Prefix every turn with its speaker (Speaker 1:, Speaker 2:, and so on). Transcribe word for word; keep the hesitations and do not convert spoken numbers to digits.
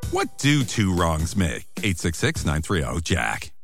Speaker 1: What do two wrongs make? eight six six, nine three zero, Jack.